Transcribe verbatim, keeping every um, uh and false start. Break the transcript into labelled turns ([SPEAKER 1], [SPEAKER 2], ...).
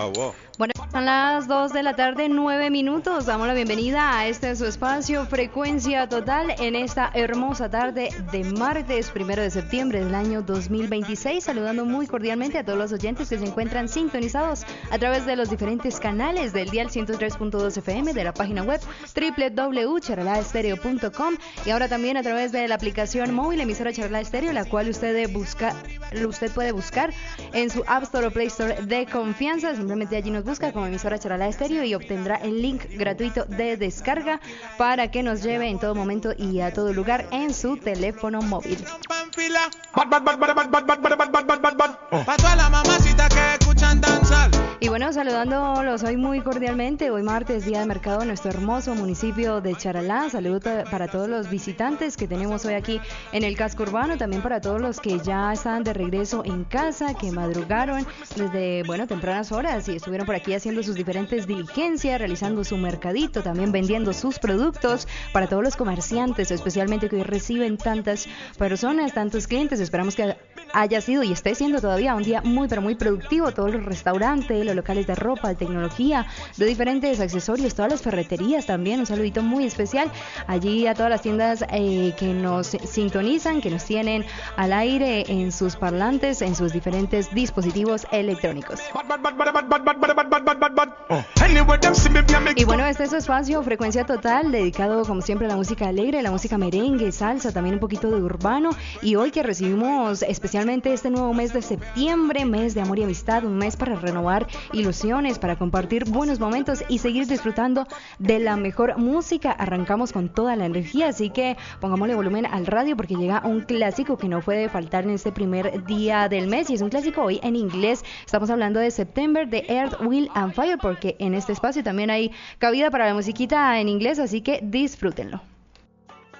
[SPEAKER 1] Oh, wow.
[SPEAKER 2] Bueno, son las dos de la tarde, nueve minutos. Damos la bienvenida a este su espacio Frecuencia Total en esta hermosa tarde de martes, primero de septiembre del año dos mil veintiséis. Saludando muy cordialmente a todos los oyentes que se encuentran sintonizados a través de los diferentes canales del dial ciento tres punto dos F M, de la página web doble u doble u doble u punto charalá estéreo punto com y ahora también a través de la aplicación móvil emisora Charalá Estéreo, la cual usted busca, usted puede buscar en su App Store o Play Store de confianza. Simplemente allí nos busca como emisora Charalá Estéreo y obtendrá el link gratuito de descarga para que nos lleve en todo momento y a todo lugar en su teléfono móvil. Y bueno, saludándolos hoy muy cordialmente, hoy martes, día de mercado en nuestro hermoso municipio de Charalá. Saludos para todos los visitantes que tenemos hoy aquí en el casco urbano, también para todos los que ya están de regreso en casa, que madrugaron desde, bueno, tempranas horas y estuvieron por aquí haciendo sus diferentes diligencias, realizando su mercadito, también vendiendo sus productos. Para todos los comerciantes, especialmente que hoy reciben tantas personas, tantos clientes, esperamos que haya sido y esté siendo todavía un día muy pero muy productivo. Todos los restaurantes, los locales de ropa, de tecnología, de diferentes accesorios, todas las ferreterías también, un saludito muy especial allí a todas las tiendas eh, que nos sintonizan, que nos tienen al aire en sus parlantes, en sus diferentes dispositivos electrónicos. Y bueno, este es su espacio Frecuencia Total, dedicado como siempre a la música alegre, la música merengue, salsa, también un poquito de urbano. Y hoy que recibimos especialmente este nuevo mes de septiembre, mes de amor y amistad, un mes para renovar ilusiones, para compartir buenos momentos y seguir disfrutando de la mejor música. Arrancamos con toda la energía, así que pongámosle volumen al radio porque llega un clásico que no puede faltar en este primer día del mes, y es un clásico hoy en inglés. Estamos hablando de September de Earth, Wind and Fire, porque en este espacio también hay cabida para la musiquita en inglés, así que disfrútenlo.